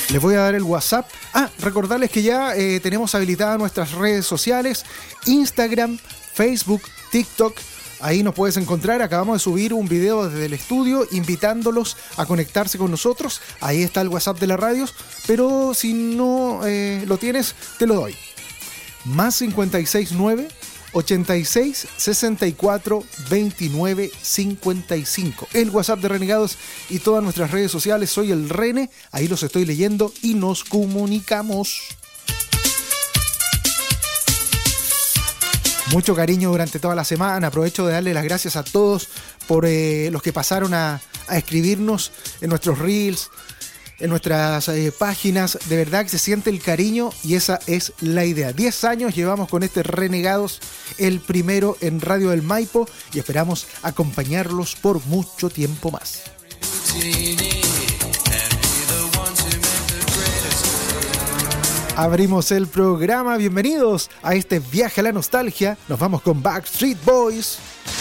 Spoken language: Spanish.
Les voy a dar el WhatsApp. Recordarles que ya tenemos habilitadas nuestras redes sociales, Instagram, Facebook, TikTok. Ahí nos puedes encontrar. Acabamos de subir un video desde el estudio invitándolos a conectarse con nosotros. Ahí está el WhatsApp de la radio. Pero si no lo tienes, te lo doy. Más 569 86 64 29 55. El WhatsApp de Renegados y todas nuestras redes sociales. Soy el Rene. Ahí los estoy leyendo y nos comunicamos. Mucho cariño durante toda la semana. Aprovecho de darle las gracias a todos por los que pasaron a escribirnos en nuestros reels, en nuestras páginas. De verdad que se siente el cariño y esa es la idea. 10 años llevamos con este Renegados, el primero en Radio del Maipo, y esperamos acompañarlos por mucho tiempo más. Abrimos el programa. Bienvenidos a este viaje a la nostalgia. Nos vamos con Backstreet Boys.